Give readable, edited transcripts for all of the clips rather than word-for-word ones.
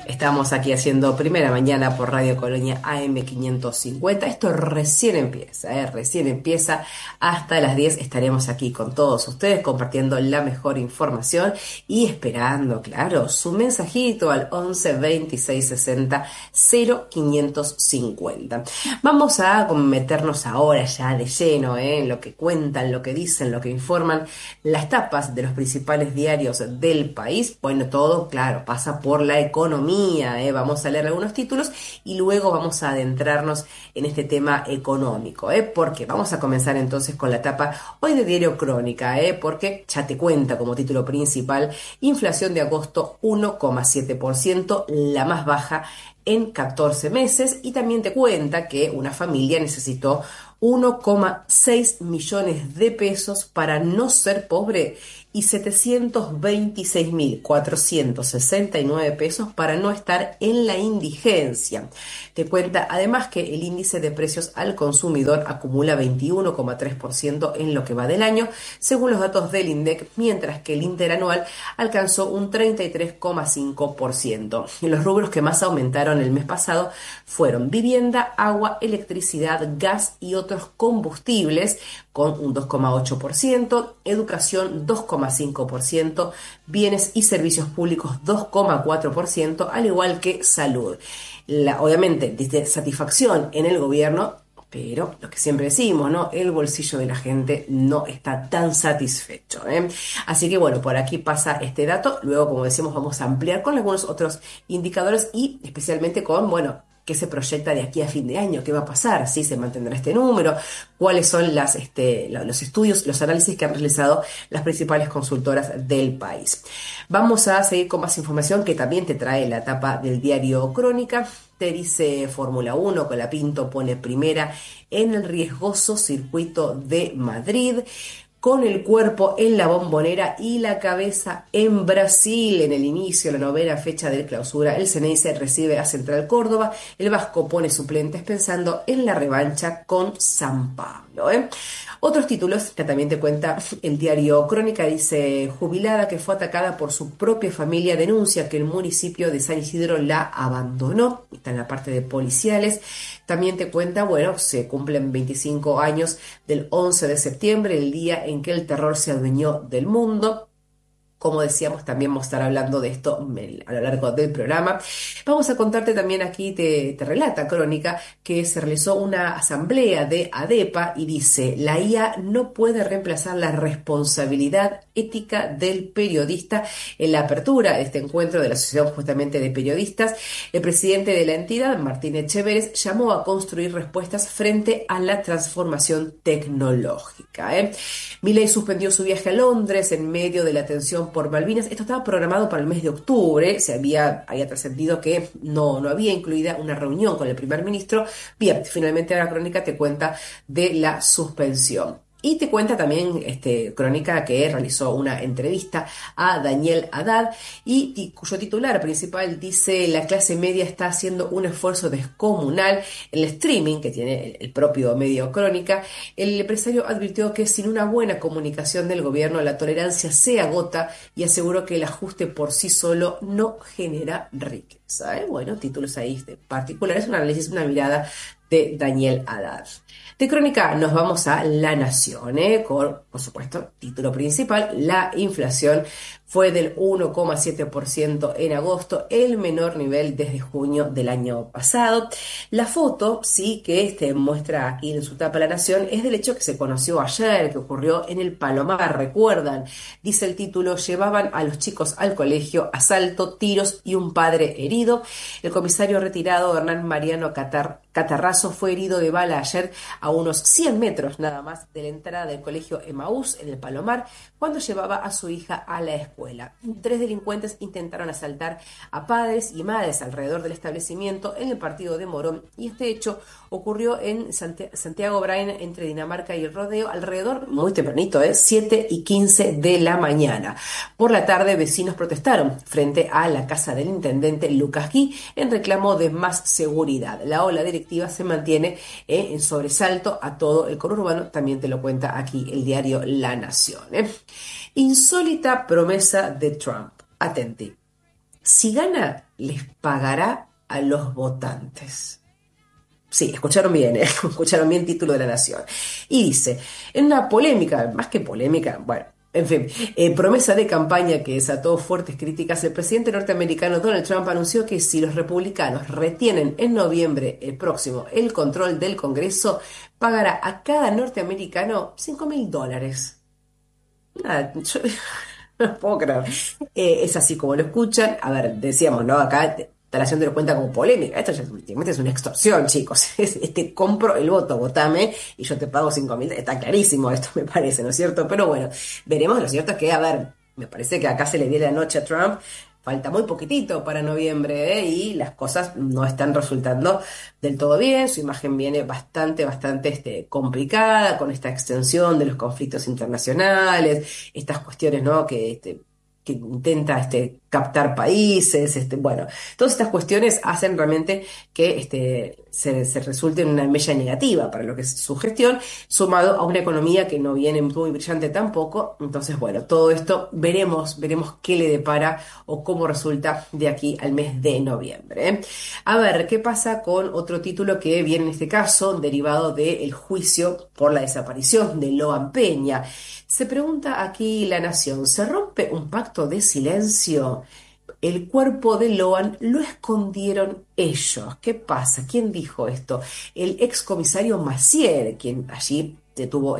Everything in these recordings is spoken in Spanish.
Estamos aquí haciendo Primera Mañana por Radio Colonia AM 550. Esto recién empieza. Hasta las 10 estaremos aquí con todos ustedes compartiendo la mejor información y esperando, claro, su mensajito al 11 26 60 0550. Vamos a meternos ahora ya de lleno en lo que cuentan, lo que dicen, lo que informan las tapas de los principales diarios del país. Bueno, todo, claro, pasa por la economía, ¿eh? Vamos a leer algunos títulos y luego vamos a adentrarnos en este tema económico, porque vamos a comenzar entonces con la tapa hoy de Diario Crónica, porque ya te cuenta como título principal: inflación de agosto 1,7%, la más baja en 14 meses, y también te cuenta que una familia necesitó 1,6 millones de pesos para no ser pobre y 726.469 pesos para no estar en la indigencia. Te cuenta además que el índice de precios al consumidor acumula 21,3% en lo que va del año, según los datos del INDEC, mientras que el interanual alcanzó un 33,5%. Los rubros que más aumentaron el mes pasado fueron vivienda, agua, electricidad, gas y otros combustibles, con un 2,8%, educación 2,5%, bienes y servicios públicos 2,4%, al igual que salud. Obviamente, dice satisfacción en el gobierno, pero lo que siempre decimos, ¿no? El bolsillo de la gente no está tan satisfecho, ¿eh? Así que bueno, por aquí pasa este dato. Luego, como decimos, vamos a ampliar con algunos otros indicadores y especialmente con, bueno, qué se proyecta de aquí a fin de año, qué va a pasar, si se mantendrá este número, cuáles son los estudios, los análisis que han realizado las principales consultoras del país. Vamos a seguir con más información que también te trae la tapa del diario Crónica. Te dice Fórmula 1, Colapinto pone primera en el riesgoso circuito de Madrid, con el cuerpo en la Bombonera y la cabeza en Brasil. En el inicio, la novena fecha de clausura, el Ceneice recibe a Central Córdoba. El Vasco pone suplentes pensando en la revancha con San Pablo, ¿eh? Otros títulos que también te cuenta el diario Crónica, dice: jubilada que fue atacada por su propia familia denuncia que el municipio de San Isidro la abandonó. Está en la parte de policiales. También te cuenta, bueno, se cumplen 25 años del 11 de septiembre, el día en que el terror se adueñó del mundo. Como decíamos, también vamos a estar hablando de esto a lo largo del programa. Vamos a contarte también aquí, te relata Crónica, que se realizó una asamblea de ADEPA y dice: la IA no puede reemplazar la responsabilidad ética del periodista. En la apertura de este encuentro de la Asociación justamente de Periodistas, el presidente de la entidad, Martín Echeveres, llamó a construir respuestas frente a la transformación tecnológica, ¿eh? Milei suspendió su viaje a Londres en medio de la tensión por Malvinas. Esto estaba programado para el mes de octubre. Había trascendido que no había incluida una reunión con el primer ministro. Bien, finalmente la Crónica te cuenta de la suspensión. Y te cuenta también Crónica que realizó una entrevista a Daniel Haddad y cuyo titular principal dice: la clase media está haciendo un esfuerzo descomunal. En el streaming que tiene el propio medio Crónica, el empresario advirtió que sin una buena comunicación del gobierno la tolerancia se agota y aseguró que el ajuste por sí solo no genera riqueza, ¿eh? Bueno, títulos ahí particulares, un análisis, una mirada de Daniel Haddad. De Crónica nos vamos a La Nación, con, por supuesto, título principal: la inflación fue del 1,7% en agosto, el menor nivel desde junio del año pasado. La foto, sí, que muestra aquí en su tapa La Nación, es del hecho que se conoció ayer, que ocurrió en el Palomar, ¿recuerdan? Dice el título: llevaban a los chicos al colegio, asalto, tiros y un padre herido. El comisario retirado Hernán Mariano Catarrazo fue herido de bala ayer a unos 100 metros nada más de la entrada del colegio Emaús en el Palomar, cuando llevaba a su hija a la escuela. 3 delincuentes intentaron asaltar a padres y madres alrededor del establecimiento en el partido de Morón, y este hecho ocurrió en Santiago Brain, entre Dinamarca y el Rodeo, alrededor, muy tempranito, 7:15 de la mañana. Por la tarde, vecinos protestaron frente a la casa del intendente Lucas Gui en reclamo de más seguridad. La ola delictiva se mantiene en sobresalto a todo el conurbano, también te lo cuenta aquí el diario La Nación. Insólita promesa de Trump. Atenti. Si gana, les pagará a los votantes. Sí, escucharon bien, escucharon bien título de la Nación. Y dice, en una polémica, más que polémica, bueno, en fin, promesa de campaña que desató fuertes críticas, el presidente norteamericano Donald Trump anunció que si los republicanos retienen en noviembre el próximo el control del Congreso, pagará a cada norteamericano $5.000. Nada, yo no puedo creer. Es así como lo escuchan. A ver, decíamos, ¿no? Acá está haciendo cuenta como polémica. Esto ya últimamente es una extorsión, chicos. Te compro el voto, votame y yo te pago 5.000. Está clarísimo esto, me parece, ¿no es cierto? Pero bueno, veremos. Lo cierto es que, a ver, me parece que acá se le viene la noche a Trump. Falta muy poquitito para noviembre, y las cosas no están resultando del todo bien. Su imagen viene bastante complicada con esta extensión de los conflictos internacionales, estas cuestiones, ¿no? Que intenta captar países, bueno, todas estas cuestiones hacen realmente que se resulte en una mella negativa para lo que es su gestión, sumado a una economía que no viene muy brillante tampoco. Entonces, bueno, todo esto veremos qué le depara o cómo resulta de aquí al mes de noviembre, ¿eh? A ver, ¿qué pasa con otro título que viene en este caso derivado del juicio por la desaparición de Loan Peña? Se pregunta aquí La Nación, ¿se rompe un pacto de silencio? El cuerpo de Loan lo escondieron ellos. ¿Qué pasa? ¿Quién dijo esto? El excomisario Maciel, quien allí tuvo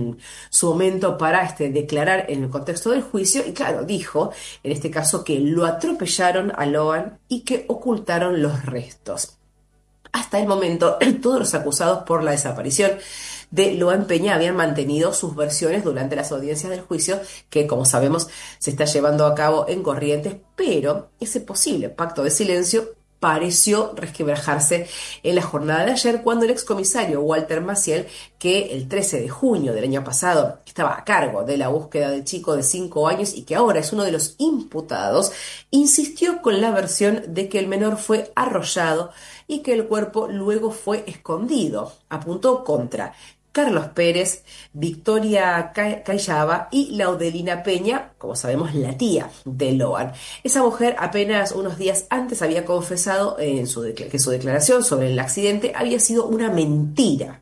su momento para declarar en el contexto del juicio, y claro, dijo en este caso que lo atropellaron a Loan y que ocultaron los restos. Hasta el momento, todos los acusados por la desaparición de Loan Peña habían mantenido sus versiones durante las audiencias del juicio, que, como sabemos, se está llevando a cabo en Corrientes, pero ese posible pacto de silencio pareció resquebrajarse en la jornada de ayer, cuando el excomisario Walter Maciel, que el 13 de junio del año pasado estaba a cargo de la búsqueda del chico de 5 años y que ahora es uno de los imputados, insistió con la versión de que el menor fue arrollado y que el cuerpo luego fue escondido. Apuntó contra Carlos Pérez, Victoria Callaba y Laudelina Peña, como sabemos, la tía de Loan. Esa mujer apenas unos días antes había confesado que su declaración sobre el accidente había sido una mentira.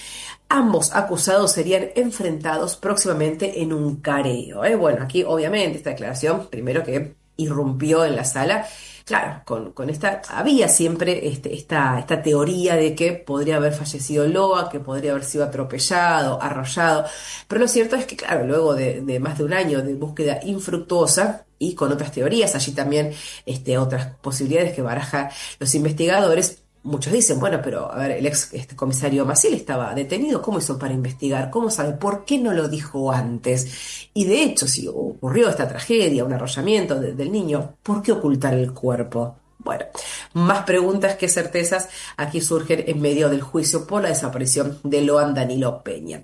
Ambos acusados serían enfrentados próximamente en un careo, ¿eh? Bueno, aquí obviamente esta declaración, primero que irrumpió en la sala, claro, con esta, había siempre esta teoría de que podría haber fallecido Loa, que podría haber sido atropellado, arrollado, pero lo cierto es que, claro, luego de más de un año de búsqueda infructuosa y con otras teorías, allí también otras posibilidades que barajan los investigadores. Muchos dicen, bueno, pero a ver, el comisario Maciel estaba detenido, ¿cómo hizo para investigar? ¿Cómo sabe? ¿Por qué no lo dijo antes? Y de hecho, si ocurrió esta tragedia, un arrollamiento del niño, ¿por qué ocultar el cuerpo? Bueno, más preguntas que certezas aquí surgen en medio del juicio por la desaparición de Loan Danilo Peña.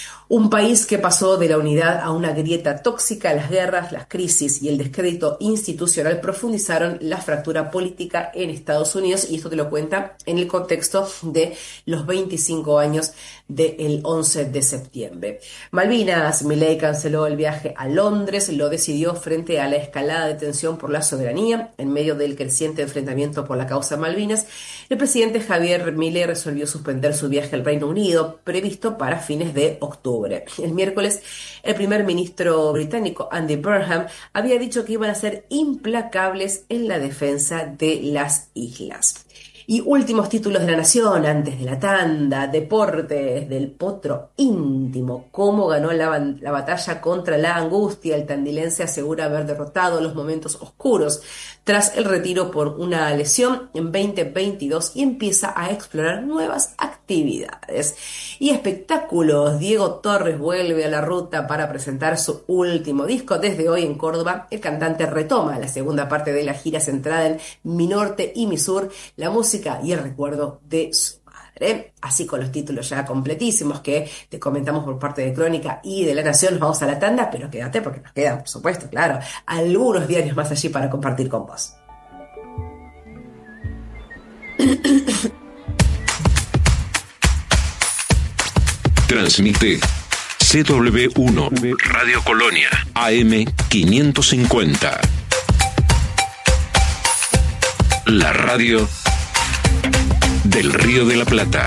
Un país que pasó de la unidad a una grieta tóxica. Las guerras, las crisis y el descrédito institucional profundizaron la fractura política en Estados Unidos, y esto te lo cuenta en el contexto de los 25 años del 11 de septiembre. Malvinas, Milei canceló el viaje a Londres, lo decidió frente a la escalada de tensión por la soberanía. En medio del creciente enfrentamiento por la causa Malvinas, el presidente Javier Milei resolvió suspender su viaje al Reino Unido, previsto para fines de octubre. El miércoles, el primer ministro británico Andy Burnham había dicho que iban a ser implacables en la defensa de las islas. Y últimos títulos de La Nación antes de la tanda: deportes del potro íntimo, cómo ganó la batalla contra la angustia. El tandilense asegura haber derrotado los momentos oscuros tras el retiro por una lesión en 2022 y empieza a explorar nuevas actividades. Y espectáculos: Diego Torres vuelve a la ruta para presentar su último disco. Desde hoy en Córdoba, el cantante retoma la segunda parte de la gira centrada en Mi Norte y Mi Sur, la música y el recuerdo de su madre. Así, con los títulos ya completísimos que te comentamos por parte de Crónica y de La Nación, nos vamos a la tanda, pero quédate porque nos quedan, por supuesto, claro, algunos diarios más allí para compartir con vos. Transmite CW1 Radio Colonia AM 550. La radio del Río de la Plata.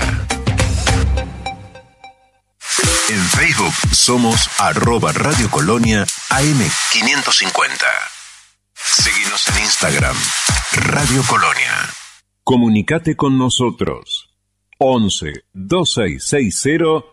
En Facebook somos @Radio Colonia AM550. Seguinos en Instagram, Radio Colonia. Comunicate con nosotros. 11 2660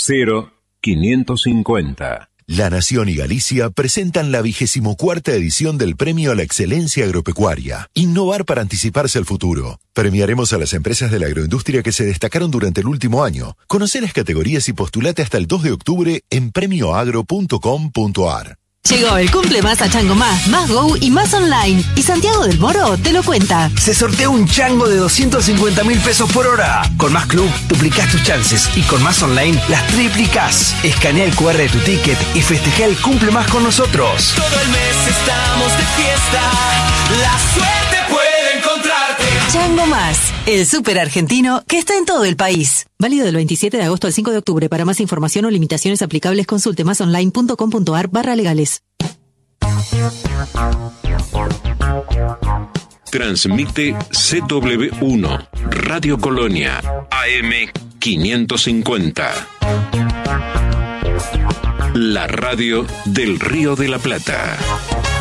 0550. La Nación y Galicia presentan la 24ª edición del Premio a la Excelencia Agropecuaria. Innovar para anticiparse al futuro. Premiaremos a las empresas de la agroindustria que se destacaron durante el último año. Conoce las categorías y postulate hasta el 2 de octubre en premioagro.com.ar. Llegó el cumple más a Chango Más Go y más online. Y Santiago del Moro te lo cuenta. Se sortea un chango de 250.000 pesos por hora. Con Más Club duplicás tus chances y con Más Online las triplicás. Escanea el QR de tu ticket y festeja el cumple más con nosotros. Todo el mes estamos de fiesta. La suerte puede encontrarte. Chango Más, el súper argentino que está en todo el país. Válido del 27 de agosto al 5 de octubre. Para más información o limitaciones aplicables, consulte masonline.com.ar/legales. Transmite CW1, Radio Colonia, AM550. La radio del Río de la Plata.